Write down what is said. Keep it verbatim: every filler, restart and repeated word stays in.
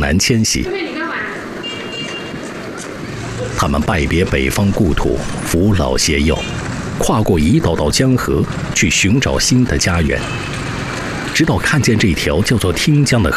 南迁徙。他们拜别北方故土，扶老携幼，跨过一道道江河，去寻找新的家园。直到看见这条叫做汀江的